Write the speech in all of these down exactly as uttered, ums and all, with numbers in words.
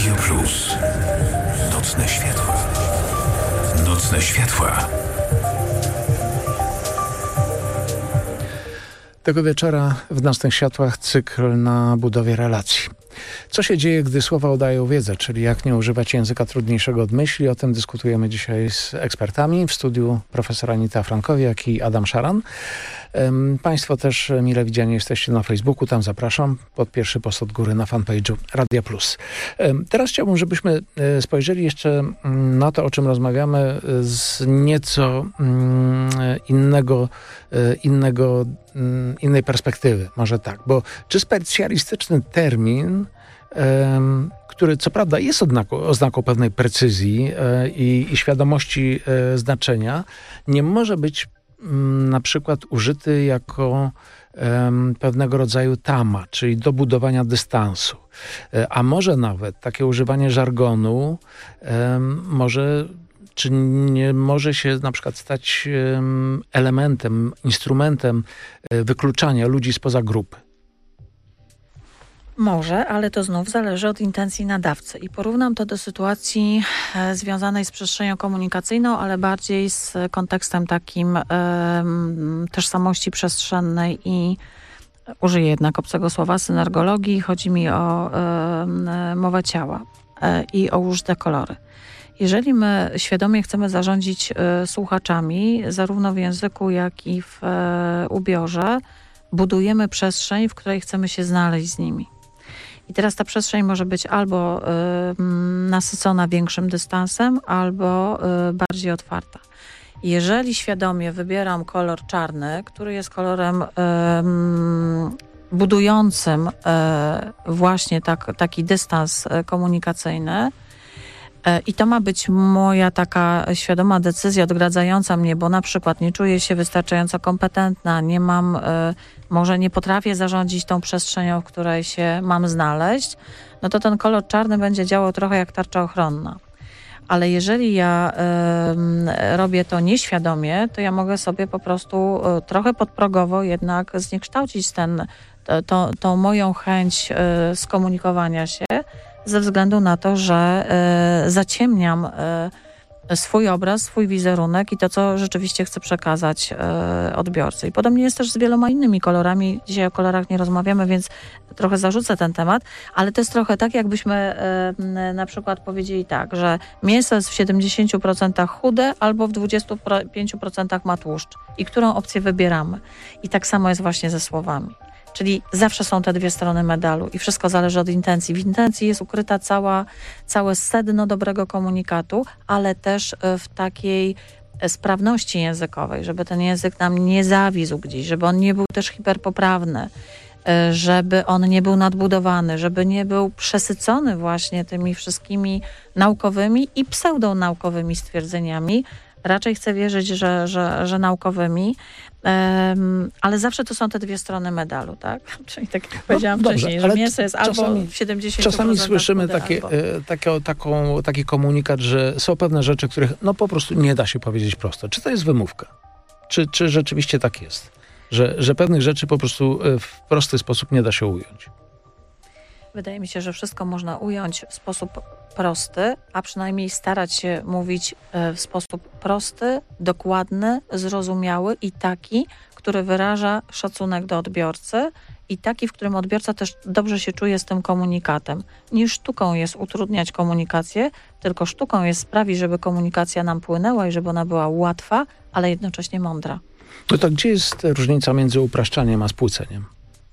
Radio Plus. Nocne światła. Nocne światła. Tego wieczora w Nocnych Światłach cykl na budowie relacji. Co się dzieje, gdy słowa udają wiedzę, czyli jak nie używać języka trudniejszego od myśli? O tym dyskutujemy dzisiaj z ekspertami. W studiu profesor Anita Frankowiak i Adam Szaran. Państwo też mile widziani jesteście na Facebooku, tam zapraszam, pod pierwszy post od góry na fanpage'u Radia Plus. Teraz chciałbym, żebyśmy spojrzeli jeszcze na to, o czym rozmawiamy z nieco innego, innego, innej perspektywy, może tak, bo czy specjalistyczny termin, który co prawda jest oznaką, oznaką pewnej precyzji i, i świadomości znaczenia, nie może być na przykład użyty jako um, pewnego rodzaju tama, czyli do budowania dystansu. A może nawet takie używanie żargonu um, może, czy nie może się na przykład stać um, elementem, instrumentem wykluczania ludzi spoza grupy. Może, ale to znów zależy od intencji nadawcy. I porównam to do sytuacji e, związanej z przestrzenią komunikacyjną, ale bardziej z kontekstem takim e, tożsamości przestrzennej i użyję jednak obcego słowa synergologii. Chodzi mi o e, mowę ciała e, i o użyte kolory. Jeżeli my świadomie chcemy zarządzić e, słuchaczami, zarówno w języku, jak i w e, ubiorze, budujemy przestrzeń, w której chcemy się znaleźć z nimi. I teraz ta przestrzeń może być albo y, nasycona większym dystansem, albo y, bardziej otwarta. Jeżeli świadomie wybieram kolor czarny, który jest kolorem y, budującym y, właśnie tak, taki dystans komunikacyjny, i to ma być moja taka świadoma decyzja odgradzająca mnie, bo na przykład nie czuję się wystarczająco kompetentna, nie mam, y, może nie potrafię zarządzić tą przestrzenią, w której się mam znaleźć, no to ten kolor czarny będzie działał trochę jak tarcza ochronna. Ale jeżeli ja y, robię to nieświadomie, to ja mogę sobie po prostu y, trochę podprogowo jednak zniekształcić ten, to, to, tą moją chęć y, skomunikowania się, ze względu na to, że y, zaciemniam y, swój obraz, swój wizerunek i to, co rzeczywiście chcę przekazać y, odbiorcy. I podobnie jest też z wieloma innymi kolorami. Dzisiaj o kolorach nie rozmawiamy, więc trochę zarzucę ten temat, ale to jest trochę tak, jakbyśmy y, na przykład powiedzieli tak, że mięso jest w siedemdziesiąt procent chude albo w dwadzieścia pięć procent ma tłuszcz. I którą opcję wybieramy? I tak samo jest właśnie ze słowami. Czyli zawsze są te dwie strony medalu i wszystko zależy od intencji. W intencji jest ukryta cała, całe sedno dobrego komunikatu, ale też w takiej sprawności językowej, żeby ten język nam nie zawisł gdzieś, żeby on nie był też hiperpoprawny, żeby on nie był nadbudowany, żeby nie był przesycony właśnie tymi wszystkimi naukowymi i pseudonaukowymi stwierdzeniami. Raczej chcę wierzyć, że, że, że naukowymi, um, ale zawsze to są te dwie strony medalu, tak? Czyli tak jak powiedziałam no, wcześniej, dobrze, że mięso jest czasami, albo w siedemdziesiąt procent Czasami słyszymy chude, takie, albo... e, takie, taką, taki komunikat, że są pewne rzeczy, których no po prostu nie da się powiedzieć prosto. Czy to jest wymówka? Czy, czy rzeczywiście tak jest? Że, że pewnych rzeczy po prostu w prosty sposób nie da się ująć? Wydaje mi się, że wszystko można ująć w sposób prosty, a przynajmniej starać się mówić w sposób prosty, dokładny, zrozumiały i taki, który wyraża szacunek do odbiorcy i taki, w którym odbiorca też dobrze się czuje z tym komunikatem. Nie sztuką jest utrudniać komunikację, tylko sztuką jest sprawić, żeby komunikacja nam płynęła i żeby ona była łatwa, ale jednocześnie mądra. No to gdzie jest różnica między upraszczaniem a spłyceniem?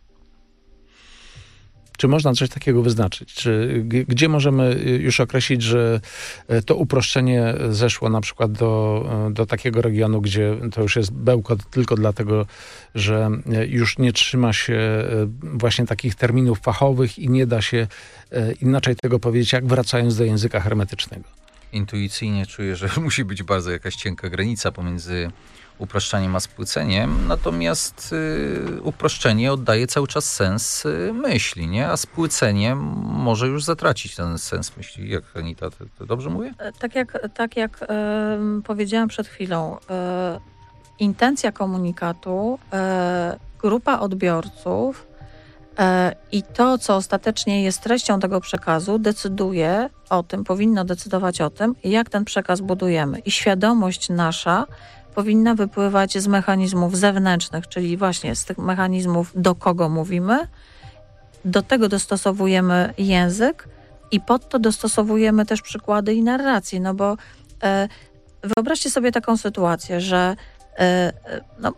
Czy można coś takiego wyznaczyć? Czy g- gdzie możemy już określić, że to uproszczenie zeszło na przykład do, do takiego regionu, gdzie to już jest bełkot tylko dlatego, że już nie trzyma się właśnie takich terminów fachowych i nie da się inaczej tego powiedzieć, jak wracając do języka hermetycznego? Intuicyjnie czuję, że musi być bardzo jakaś cienka granica pomiędzy uproszczaniem a spłyceniem, natomiast y, uproszczenie oddaje cały czas sens y, myśli, nie? A spłycenie może już zatracić ten sens myśli. Jak, Anita, to, to dobrze mówię? Tak jak, tak jak y, powiedziałam przed chwilą, y, intencja komunikatu, y, grupa odbiorców I to, co ostatecznie jest treścią tego przekazu, decyduje o tym, powinno decydować o tym, jak ten przekaz budujemy. I świadomość nasza powinna wypływać z mechanizmów zewnętrznych, czyli właśnie z tych mechanizmów, do kogo mówimy, do tego dostosowujemy język i pod to dostosowujemy też przykłady i narracje, no bo e, wyobraźcie sobie taką sytuację, że e, no,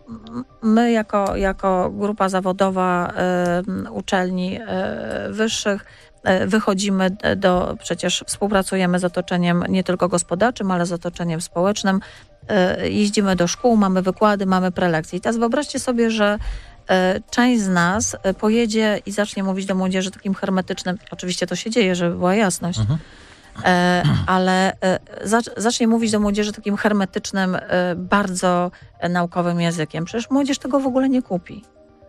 my jako, jako grupa zawodowa e, uczelni e, wyższych e, wychodzimy do, przecież współpracujemy z otoczeniem nie tylko gospodarczym, ale z otoczeniem społecznym, e, jeździmy do szkół, mamy wykłady, mamy prelekcje. I teraz wyobraźcie sobie, że część z nas pojedzie i zacznie mówić do młodzieży takim hermetycznym, oczywiście to się dzieje, żeby była jasność, mhm. e, ale e, zacznie mówić do młodzieży takim hermetycznym, e, bardzo naukowym językiem. Przecież młodzież tego w ogóle nie kupi.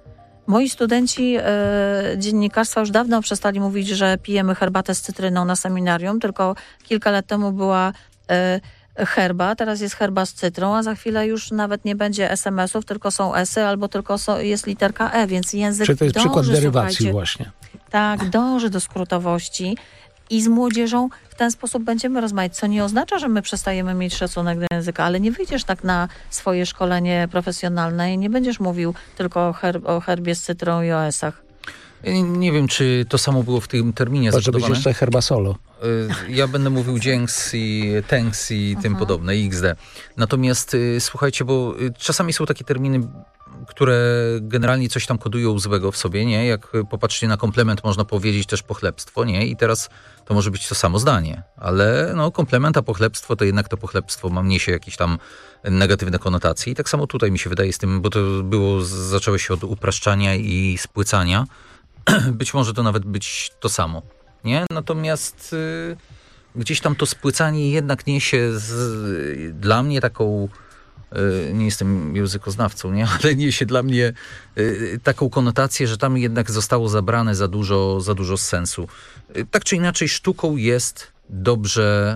Moi studenci e, dziennikarstwa już dawno przestali mówić, że pijemy herbatę z cytryną na seminarium, tylko kilka lat temu była e, herba, teraz jest herba z cytrą, a za chwilę już nawet nie będzie es em esów, tylko są esy, albo tylko so, jest literka E, więc język Czy to jest dąży, przykład derywacji właśnie. Tak, dąży do skrótowości i z młodzieżą w ten sposób będziemy rozmawiać, co nie oznacza, że my przestajemy mieć szacunek do języka, ale nie wyjdziesz tak na swoje szkolenie profesjonalne i nie będziesz mówił tylko o, herb, o herbie z cytrą i o esach. Nie wiem, czy to samo było w tym terminie Może być jeszcze herba solo. Ja będę mówił dzięks i thanks i tym Aha. podobne, i iks de. Natomiast słuchajcie, bo czasami są takie terminy, które generalnie coś tam kodują złego w sobie, nie? Jak popatrzcie na komplement, można powiedzieć też pochlebstwo, nie? I teraz to może być to samo zdanie, ale no komplement a pochlebstwo, to jednak to pochlebstwo ma niesie jakieś tam negatywne konotacje. I tak samo tutaj mi się wydaje z tym, bo to było, zaczęło się od upraszczania i spłycania. Być może to nawet być to samo, nie? Natomiast y, gdzieś tam to spłycanie jednak niesie z, y, dla mnie taką, y, nie jestem językoznawcą, nie? Ale niesie dla mnie y, taką konotację, że tam jednak zostało zabrane za dużo, za dużo sensu. Y, tak czy inaczej sztuką jest dobrze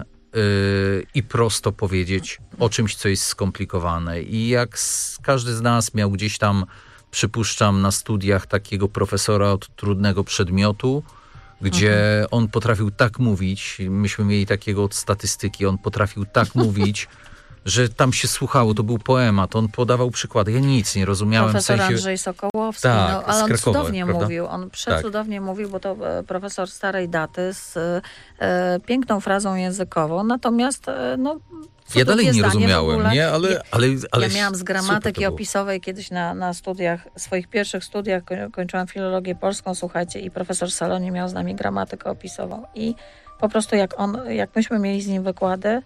y, i prosto powiedzieć o czymś, co jest skomplikowane. I jak z, każdy z nas miał gdzieś tam, przypuszczam, na studiach takiego profesora od trudnego przedmiotu, gdzie mhm. on potrafił tak mówić, myśmy mieli takiego od statystyki, on potrafił tak mówić, że tam się słuchało, to był poemat, on podawał przykłady, ja nic nie rozumiałem. Profesor w sensie... Andrzej Sokołowski, tak, no, ale on Krakowa, cudownie prawda? mówił, on przecudownie tak. mówił, bo to profesor starej daty z e, piękną frazą językową, natomiast e, no ja dalej nie rozumiałem, nie? Ale, ja, ale, ale ja miałam z gramatyki opisowej kiedyś na, na studiach, swoich pierwszych studiach, kończyłam filologię polską, słuchajcie, i profesor Saloni miał z nami gramatykę opisową i po prostu jak on, jak myśmy mieli z nim wykłady,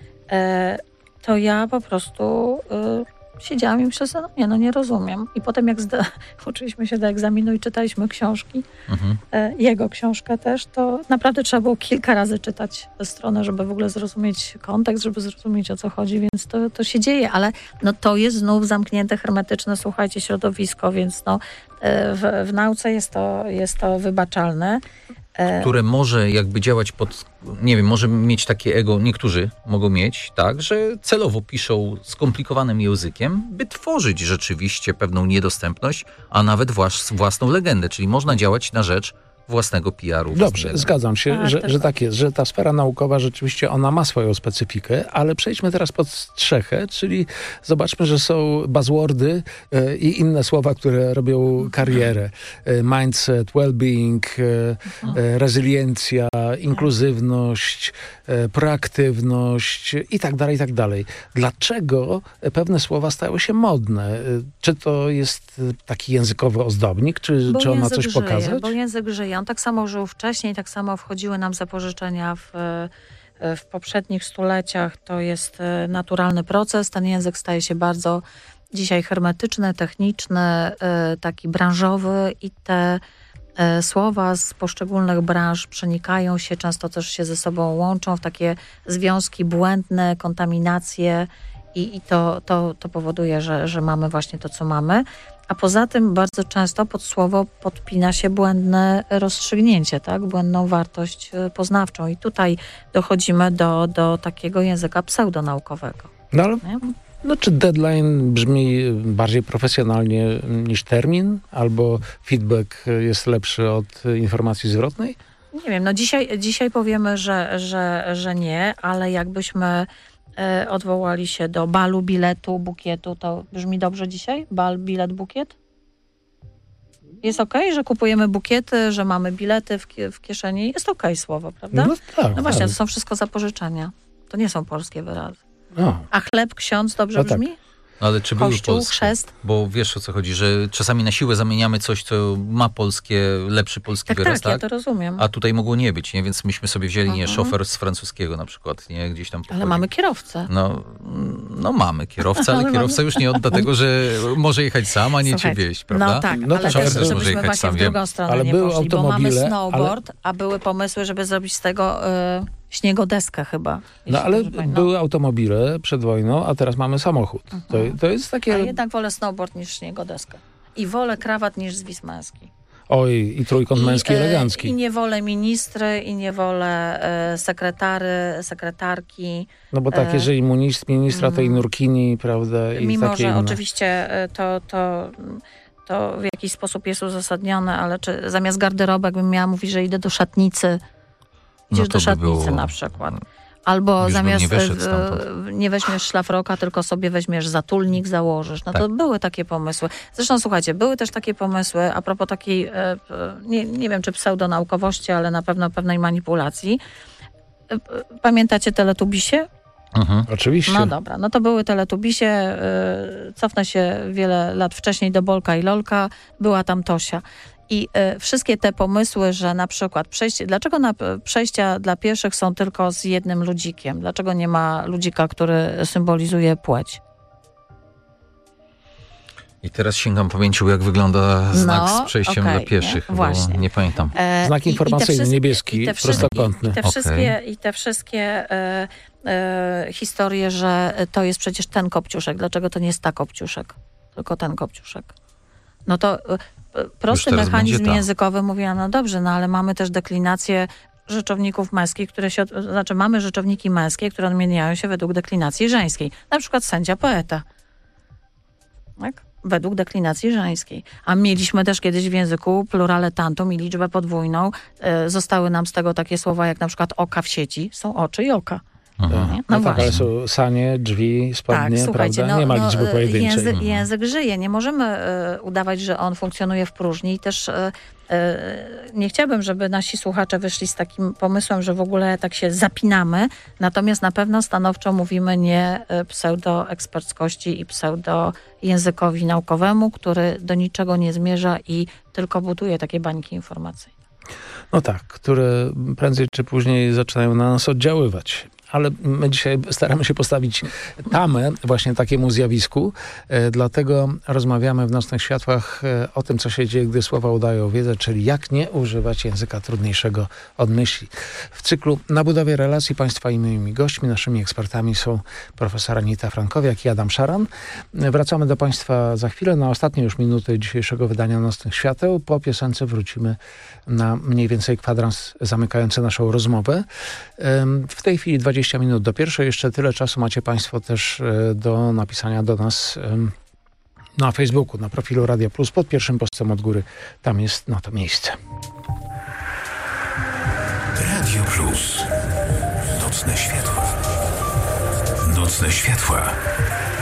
e, to ja po prostu y, siedziałam i myślałam, no nie, no nie rozumiem. I potem jak zda- uczyliśmy się do egzaminu i czytaliśmy książki, mhm. y, jego książkę też, to naprawdę trzeba było kilka razy czytać tę stronę, żeby w ogóle zrozumieć kontekst, żeby zrozumieć, o co chodzi, więc to, to się dzieje, ale no to jest znów zamknięte, hermetyczne, słuchajcie, środowisko, więc no y, w, w nauce jest to, jest to wybaczalne. Które może jakby działać pod, nie wiem, może mieć takie ego, niektórzy mogą mieć, tak, że celowo piszą skomplikowanym językiem, by tworzyć rzeczywiście pewną niedostępność, a nawet włas, własną legendę, czyli można działać na rzecz własnego P R u. Dobrze, zgadzam się, tak, że, że tak jest, że ta sfera naukowa rzeczywiście ona ma swoją specyfikę, ale przejdźmy teraz pod strzechę, czyli zobaczmy, że są buzzwordy e, i inne słowa, które robią karierę. E, mindset, well-being, e, e, rezyliencja, inkluzywność, e, proaktywność i tak dalej, i tak dalej. Dlaczego pewne słowa stały się modne? E, czy to jest taki językowy ozdobnik, czy, czy on ma coś żyje, pokazać? Bo język żyje. On tak samo żył wcześniej, tak samo wchodziły nam zapożyczenia w, w poprzednich stuleciach. To jest naturalny proces. Ten język staje się bardzo dzisiaj hermetyczny, techniczny, taki branżowy i te słowa z poszczególnych branż przenikają się, często też się ze sobą łączą w takie związki błędne, kontaminacje i, i to, to, to powoduje, że, że mamy właśnie to, co mamy. A poza tym bardzo często pod słowo podpina się błędne rozstrzygnięcie, tak? Błędną wartość poznawczą. I tutaj dochodzimy do, do takiego języka pseudonaukowego. No ale No czy deadline brzmi bardziej profesjonalnie niż termin? Albo feedback jest lepszy od informacji zwrotnej? Nie wiem, no dzisiaj, dzisiaj powiemy, że, że, że nie, ale jakbyśmy e, odwołali się do balu, biletu, bukietu, to brzmi dobrze dzisiaj? Bal, bilet, bukiet? Jest okej, okay, że kupujemy bukiety, że mamy bilety w, w kieszeni? Jest okej okay słowo, prawda? No, tak, no właśnie, tak. to są wszystko zapożyczenia. To nie są polskie wyrazy. O. A chleb, ksiądz dobrze No tak. brzmi? No ale czy były Kościół, polskie? chrzest? Bo wiesz, o co chodzi, że czasami na siłę zamieniamy coś, co ma polskie, lepszy polski Tak, wyraz, tak, tak? ja to rozumiem. A tutaj mogło nie być, nie? Więc myśmy sobie wzięli, nie, Mhm. szofer z francuskiego na przykład, nie? Gdzieś tam pochodzi. Ale mamy kierowcę. No, no mamy kierowcę, ale Ale kierowca mamy- już nie odda tego, że może jechać sam, a nie Słuchaj, cię wieść, prawda? No tak, No ale to też, też może żebyśmy jechać właśnie sam, w wiem. drugą stronę Ale nie były poszli, bo mamy automobile, snowboard, a były pomysły, żeby zrobić z tego y, śniegodeskę chyba. No jeśli ale dobrze pamiętam. były automobile przed wojną, a teraz mamy samochód. To, to jest A takie... jednak wolę snowboard niż śniegodeskę. I wolę krawat niż zwis męski. Oj, i trójkąt męski I, e, elegancki. I nie wolę ministry, i nie wolę e, sekretary, sekretarki. No bo tak, e, jeżeli ministr, ministra, to i nurkini, prawda? I Mimo, takie że inne. oczywiście e, to, to, to w jakiś sposób jest uzasadnione, ale czy zamiast garderobek bym miała mówić, że idę do szatnicy, idziesz to do by szatnicy było- na przykład. Albo Już bym zamiast nie wyszedł e, stamtąd. nie weźmiesz szlafroka, tylko sobie weźmiesz zatulnik, założysz. No to Tak. były takie pomysły. Zresztą słuchajcie, były też takie pomysły a propos takiej, e, e, nie, nie wiem czy pseudonaukowości, ale na pewno pewnej manipulacji. E, e, Pamiętacie Teletubisie? Mhm. Oczywiście. No dobra, no to były Teletubisie. y, Cofnę się wiele lat wcześniej do Bolka i Lolka. Była tam Tosia. I y, wszystkie te pomysły, że na przykład przejście, dlaczego na, przejścia dla pieszych są tylko z jednym ludzikiem? Dlaczego nie ma ludzika, który symbolizuje płeć? I teraz sięgam pamięcią, jak wygląda znak No, z przejściem okej, dla pieszych. nie? bo Właśnie. Nie pamiętam. E, Znak i- i te informacyjny, wszystkie- niebieski, i te wszystkie- prostokątny. I te Okej. wszystkie, i te wszystkie e, e, historie, że to jest przecież ten kopciuszek. Dlaczego to nie jest ta kopciuszek, tylko ten kopciuszek? No to e, e, prosty teraz mechanizm będzie ta. językowy mówiła, no dobrze, no ale mamy też deklinację rzeczowników męskich, które się, od- znaczy mamy rzeczowniki męskie, które odmieniają się według deklinacji żeńskiej. Na przykład sędzia, poeta. Tak? Według deklinacji żeńskiej. A mieliśmy też kiedyś w języku plurale tantum i liczbę podwójną. E, zostały nam z tego takie słowa jak na przykład oka w sieci. Są oczy i oka. Mhm. Nie? No, No tak, ale właśnie. są sanie, drzwi, Tak, spodnie, słuchajcie, prawda? no, Nie ma no, liczby e, pojedynczej. Język, język żyje. Nie możemy e, udawać, że on funkcjonuje w próżni. I też e, e, nie chciałabym, żeby nasi słuchacze wyszli z takim pomysłem, że w ogóle tak się zapinamy. Natomiast na pewno stanowczo mówimy nie e, pseudoeksperckości i pseudojęzykowi naukowemu, który do niczego nie zmierza i tylko buduje takie bańki informacyjne. No tak, które prędzej czy później zaczynają na nas oddziaływać. Ale my dzisiaj staramy się postawić tamę właśnie takiemu zjawisku, e, dlatego rozmawiamy w Nocnych Światłach e, o tym, co się dzieje, gdy słowa udają wiedzę, czyli jak nie używać języka trudniejszego od myśli. W cyklu Na budowie relacji państwa i moimi gośćmi, naszymi ekspertami są profesor Anita Frankowiak i Adam Szaran. Wracamy do państwa za chwilę, na ostatnie już minuty dzisiejszego wydania Nocnych Świateł. Po piosence wrócimy na mniej więcej kwadrans zamykający naszą rozmowę. Em, W tej chwili dwadzieścia minut do pierwszej. Jeszcze tyle czasu macie państwo też e, do napisania do nas em, na Facebooku, na profilu Radia Plus, pod pierwszym postem od góry. Tam jest na to miejsce. Radio Plus. Nocne światła. Nocne światła.